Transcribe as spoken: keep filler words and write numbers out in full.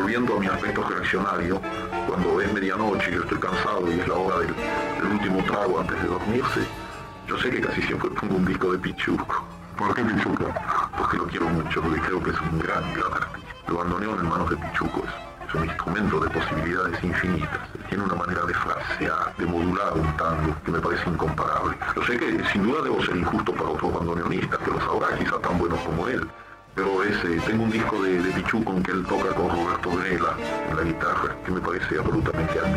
volviendo a mi aspecto reaccionario, cuando es medianoche y yo estoy cansado y es la hora del, del último trago antes de dormirse, yo sé que casi siempre pongo un disco de Pichuco. ¿Por qué Pichuco? Porque lo quiero mucho, porque creo que es un gran, gran artista. El bandoneón en manos de Pichuco es, es un instrumento de posibilidades infinitas. Tiene una manera de frasear, de modular un tango que me parece incomparable. Yo sé que sin duda debo ser injusto para otros bandoneonistas, que los habrá quizá tan buenos como él. Pero ese, tengo un disco de, de Pichuco en que él toca con Roberto Grela en la guitarra, que me parece absolutamente admirable.